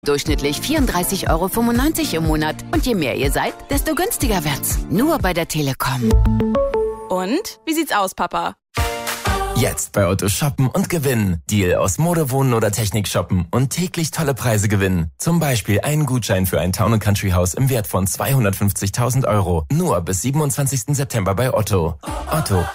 Durchschnittlich 34,95 € im Monat. Und je mehr ihr seid, desto günstiger wird's. Nur bei der Telekom. Und? Wie sieht's aus, Papa? Jetzt bei Otto shoppen und gewinnen. Deal aus Mode, Wohnen oder Technik shoppen und täglich tolle Preise gewinnen. Zum Beispiel einen Gutschein für ein Town & Country Haus im Wert von 250.000 €. Nur bis 27. September bei Otto. Otto.